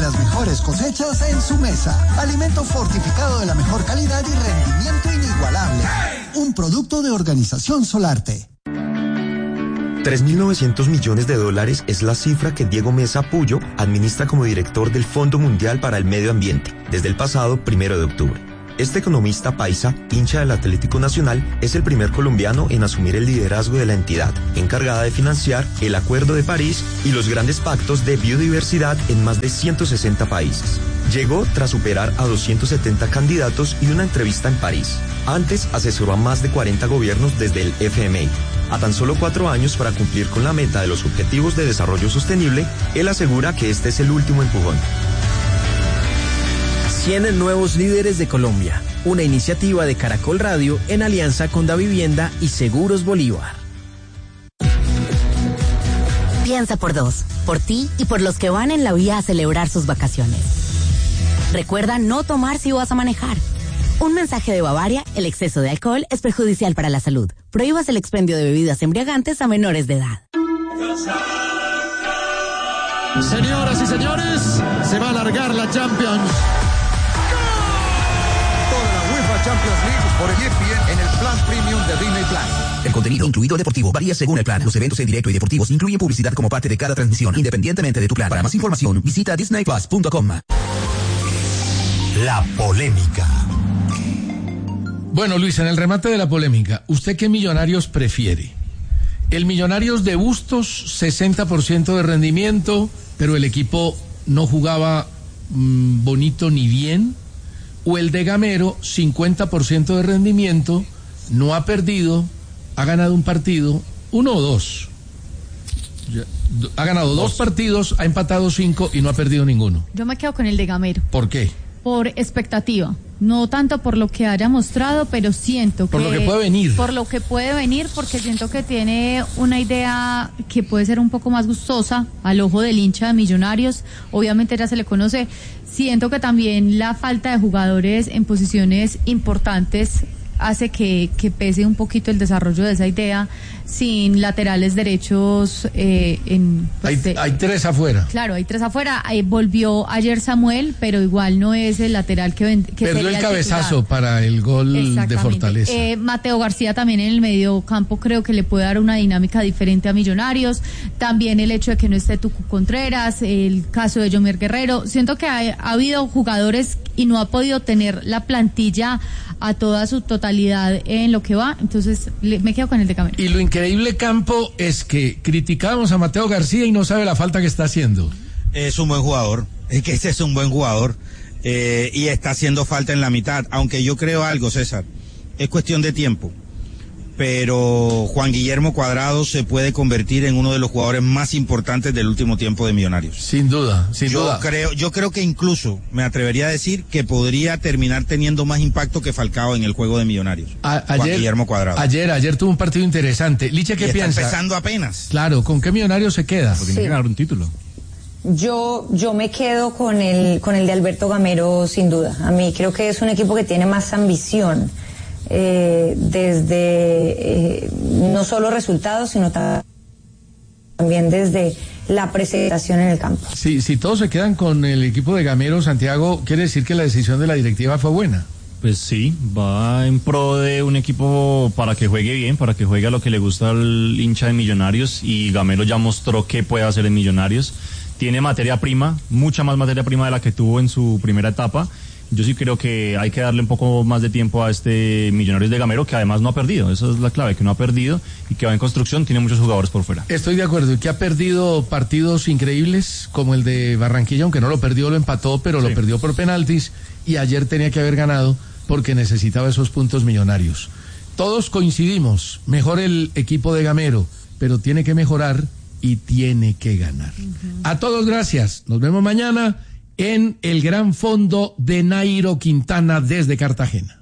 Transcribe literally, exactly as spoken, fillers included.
las mejores cosechas en su mesa. Alimento fortificado de la mejor calidad y rendimiento inigualable. Un producto de Organización Solarte. tres mil novecientos millones de dólares es la cifra que Diego Mesa Puyo administra como director del Fondo Mundial para el Medio Ambiente desde el pasado primero de octubre. Este economista paisa, hincha del Atlético Nacional, es el primer colombiano en asumir el liderazgo de la entidad, encargada de financiar el Acuerdo de París y los grandes pactos de biodiversidad en más de ciento sesenta países. Llegó tras superar a doscientos setenta candidatos y una entrevista en París. Antes asesoró a más de cuarenta gobiernos desde el F M I. A tan solo cuatro años para cumplir con la meta de los Objetivos de Desarrollo Sostenible, él asegura que este es el último empujón. cien nuevos líderes de Colombia, una iniciativa de Caracol Radio en alianza con Davivienda y Seguros Bolívar. Piensa por dos, por ti y por los que van en la vía a celebrar sus vacaciones. Recuerda no tomar si vas a manejar. Un mensaje de Bavaria: el exceso de alcohol es perjudicial para la salud. Prohíbas el expendio de bebidas embriagantes a menores de edad. Señoras y señores, se va a alargar la Champions. Toda la UEFA Champions League por E S P N en el plan premium de Disney Plus. El contenido incluido deportivo varía según el plan. Los eventos en directo y deportivos incluyen publicidad como parte de cada transmisión, independientemente de tu plan. Para más información, visita disney plus punto com. La polémica. Bueno, Luis, en el remate de la polémica, ¿usted qué Millonarios prefiere? El Millonarios de Bustos, sesenta por ciento de rendimiento, pero el equipo no jugaba mmm, bonito ni bien. O el de Gamero, cincuenta por ciento de rendimiento, no ha perdido, ha ganado un partido, uno o dos. Ha ganado dos, dos partidos, ha empatado cinco y no ha perdido ninguno. Yo me quedo con el de Gamero. ¿Por qué? Por expectativa. No tanto por lo que haya mostrado, pero siento que... Por lo que puede venir. Por lo que puede venir, porque siento que tiene una idea que puede ser un poco más gustosa al ojo del hincha de Millonarios. Obviamente ya se le conoce. Siento que también la falta de jugadores en posiciones importantes hace que, que pese un poquito el desarrollo de esa idea, sin laterales derechos. Eh, en, pues, hay, de, hay tres afuera. Claro, hay tres afuera. Eh, volvió ayer Samuel, pero igual no es el lateral que, ven, que perdió sería el cabezazo titular para el gol de Fortaleza. Eh, Mateo García también en el medio campo creo que le puede dar una dinámica diferente a Millonarios. También el hecho de que no esté Tucu Contreras, el caso de Yomer Guerrero. Siento que ha, ha habido jugadores y no ha podido tener la plantilla a toda su totalidad en lo que va, entonces le, me quedo con el de Gamero. Y lo increíble, Campo, es que criticábamos a Mateo García y no sabe la falta que está haciendo. Es un buen jugador, es que ese es un buen jugador, eh, y está haciendo falta en la mitad, aunque yo creo algo, César, es cuestión de tiempo, pero Juan Guillermo Cuadrado se puede convertir en uno de los jugadores más importantes del último tiempo de Millonarios. Sin duda, sin yo duda. Creo, yo creo que incluso me atrevería a decir que podría terminar teniendo más impacto que Falcao en el juego de Millonarios. A, ayer, Juan Guillermo Cuadrado. Ayer, ayer tuvo un partido interesante. Licha, ¿qué y piensa? Está empezando apenas. Claro, ¿con qué Millonarios se queda? Pues tiene sí. que ganar un título. Yo, yo me quedo con el, con el de Alberto Gamero, sin duda. A mí creo que es un equipo que tiene más ambición. Eh, desde eh, no solo resultados, sino también desde la presentación en el campo. Sí, si todos se quedan con el equipo de Gamero, Santiago, ¿quiere decir que la decisión de la directiva fue buena? Pues sí, va en pro de un equipo para que juegue bien, para que juegue a lo que le gusta al hincha de Millonarios, y Gamero ya mostró qué puede hacer en Millonarios. Tiene materia prima, mucha más materia prima de la que tuvo en su primera etapa. Yo sí creo que hay que darle un poco más de tiempo a este Millonarios de Gamero, que además no ha perdido. Esa es la clave, que no ha perdido y que va en construcción, tiene muchos jugadores por fuera. Estoy de acuerdo, y que ha perdido partidos increíbles, como el de Barranquilla, aunque no lo perdió, lo empató, pero sí. Lo perdió por penaltis, y ayer tenía que haber ganado porque necesitaba esos puntos Millonarios. Todos coincidimos, mejor el equipo de Gamero, pero tiene que mejorar y tiene que ganar. Uh-huh. A todos gracias, nos vemos mañana en el Gran Fondo de Nairo Quintana desde Cartagena.